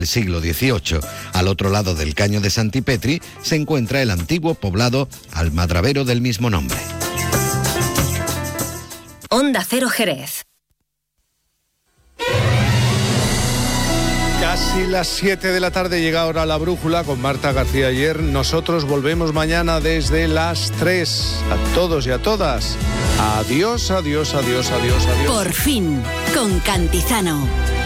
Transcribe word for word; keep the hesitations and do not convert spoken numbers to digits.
del siglo dieciocho. Al otro lado del Caño de Santipetri se encuentra el antiguo poblado almadravero del mismo nombre. Onda Cero Jerez. Casi las siete de la tarde, llega ahora la brújula con Marta García Ayer. Nosotros volvemos mañana desde las tres. A todos y a todas. Adiós, adiós, adiós, adiós, adiós. Por fin, con Cantizano.